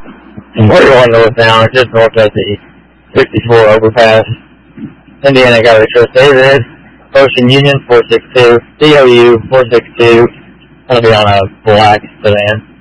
41 northbound, just north of the 64 overpass. Indiana got a Trust David, Ocean Union 462, DOU 462. Gonna be on a black sedan.